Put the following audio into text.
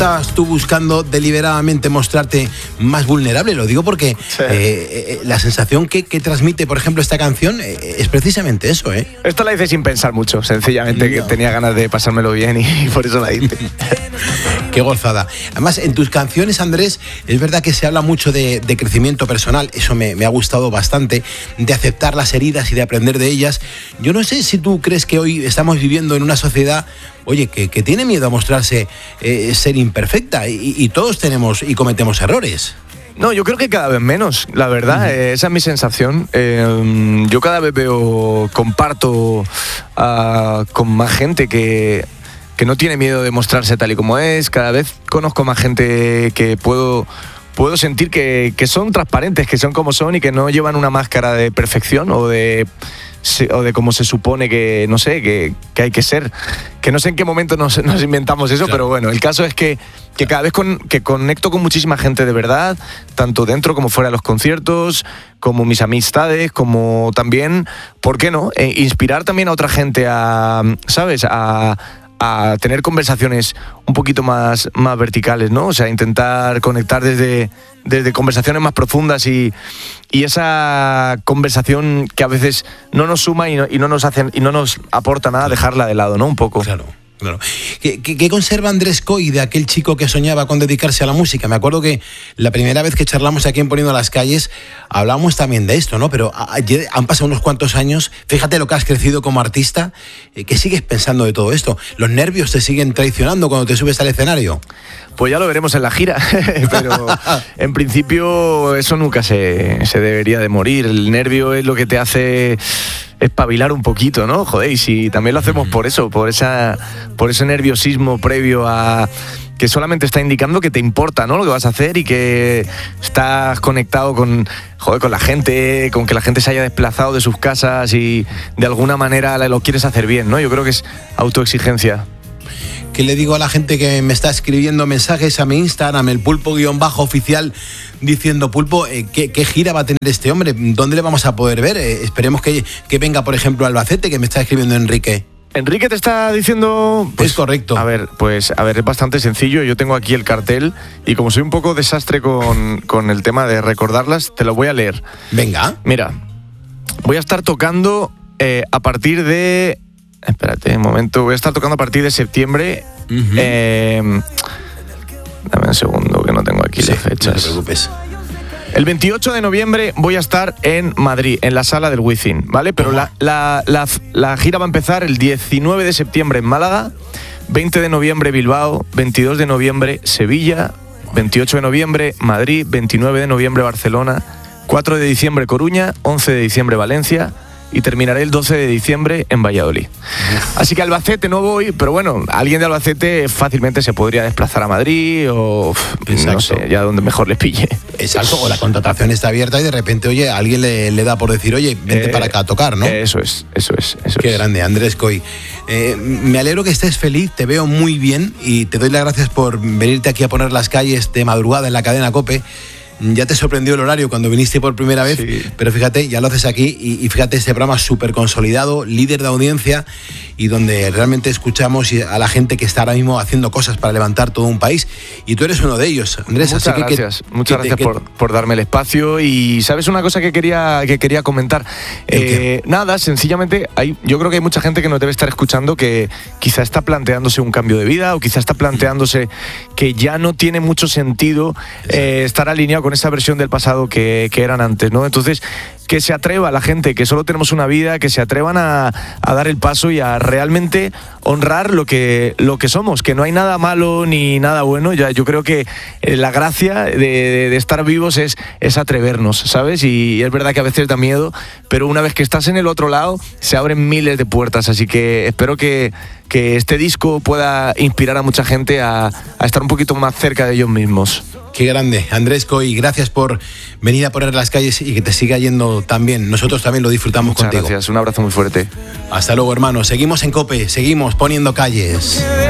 ¿Estabas tú buscando deliberadamente mostrarte más vulnerable? Lo digo porque la sensación que transmite, por ejemplo, esta canción es precisamente eso, ¿eh? Esto la hice sin pensar mucho, sencillamente, que tenía ganas de pasármelo bien y por eso la hice. Qué gozada. Además, en tus canciones, Andrés, es verdad que se habla mucho de crecimiento personal. Eso me ha gustado bastante, de aceptar las heridas y de aprender de ellas. Yo no sé si tú crees que hoy estamos viviendo en una sociedad, oye, que tiene miedo a mostrarse ser imperfecta, y todos tenemos y cometemos errores. No, yo creo que cada vez menos, la verdad, esa es mi sensación. Yo cada vez comparto con más gente que no tiene miedo de mostrarse tal y como es. Cada vez conozco más gente que puedo sentir que son transparentes, que son como son y que no llevan una máscara de perfección o de cómo se supone que, no sé, que hay que ser. Que no sé en qué momento nos inventamos eso, claro. Pero bueno, el caso es que cada vez que conecto con muchísima gente de verdad, tanto dentro como fuera de los conciertos, como mis amistades, como también, ¿por qué no? Inspirar también a otra gente ¿sabes? A tener conversaciones un poquito más verticales, ¿no? O sea, intentar conectar desde conversaciones más profundas y esa conversación que a veces no nos suma y no nos aporta nada, dejarla de lado, ¿no? Un poco. Claro. ¿Qué conserva Andrés Coy de aquel chico que soñaba con dedicarse a la música? Me acuerdo que la primera vez que charlamos aquí en Poniendo las Calles hablamos también de esto, ¿no? Pero han pasado unos cuantos años, fíjate lo que has crecido como artista. ¿Qué sigues pensando de todo esto? ¿Los nervios te siguen traicionando cuando te subes al escenario? Pues ya lo veremos en la gira, pero en principio eso nunca se debería de morir. El nervio es lo que te hace espabilar un poquito, ¿no? Joder, y si también lo hacemos por eso, por ese nerviosismo previo a que solamente está indicando que te importa, ¿no? Lo que vas a hacer y que estás conectado con la gente, con que la gente se haya desplazado de sus casas y de alguna manera lo quieres hacer bien, ¿no? Yo creo que es autoexigencia. ¿Qué le digo a la gente que me está escribiendo mensajes a mi Instagram, el pulpo_oficial, diciendo, Pulpo, ¿qué gira va a tener este hombre? ¿Dónde le vamos a poder ver? Esperemos que venga, por ejemplo, a Albacete, que me está escribiendo Enrique. ¿Enrique te está diciendo? Pues, es correcto. A ver, es bastante sencillo. Yo tengo aquí el cartel y como soy un poco desastre con el tema de recordarlas, te lo voy a leer. Venga. Mira, voy a estar tocando a partir de... Espérate un momento, voy a estar tocando a partir de septiembre. Dame un segundo, que no tengo aquí las fechas. No te preocupes. El 28 de noviembre voy a estar en Madrid, en la sala del Wizzing, ¿vale? Pero la gira va a empezar el 19 de septiembre en Málaga, 20 de noviembre Bilbao, 22 de noviembre Sevilla, 28 de noviembre Madrid, 29 de noviembre Barcelona, 4 de diciembre Coruña, 11 de diciembre Valencia y terminaré el 12 de diciembre en Valladolid. Así que a Albacete no voy, pero bueno, alguien de Albacete fácilmente se podría desplazar a Madrid o no sé, ya donde mejor les pille. Exacto, o la contratación está abierta y de repente, oye, alguien le da por decir, oye, vente para acá a tocar, ¿no? Eso es. Qué grande, Andrés Coy. Me alegro que estés feliz, te veo muy bien y te doy las gracias por venirte aquí a poner las calles de madrugada en la cadena COPE. Ya te sorprendió el horario cuando viniste por primera vez, sí. Pero fíjate, ya lo haces aquí y fíjate, este programa súper consolidado, líder de audiencia y donde realmente escuchamos a la gente que está ahora mismo haciendo cosas para levantar todo un país y tú eres uno de ellos, Andrés. Muchas gracias por darme el espacio y ¿sabes una cosa que quería comentar? Nada, sencillamente yo creo que hay mucha gente que nos debe estar escuchando que quizá está planteándose un cambio de vida o quizá está planteándose que ya no tiene mucho sentido estar alineado con esa versión del pasado que eran antes, ¿no? Entonces, que se atreva la gente, que solo tenemos una vida, que se atrevan a dar el paso y a realmente honrar lo que somos, que no hay nada malo ni nada bueno. Yo creo que la gracia de estar vivos es atrevernos, ¿sabes? Y es verdad que a veces da miedo, pero una vez que estás en el otro lado, se abren miles de puertas, así que espero que este disco pueda inspirar a mucha gente a estar un poquito más cerca de ellos mismos. Qué grande, Andrés Coy, gracias por venir a poner las calles y que te siga yendo tan bien. Nosotros también lo disfrutamos contigo. Muchas gracias, un abrazo muy fuerte. Hasta luego, hermano. Seguimos en COPE, seguimos poniendo calles.